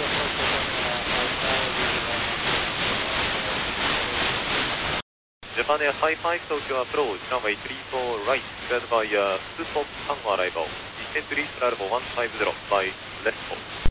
Japan Air 55 Tokyo approach, runway 34 right, cleared by 2 stop, 3 arrival. Descent reach level 150 by left port.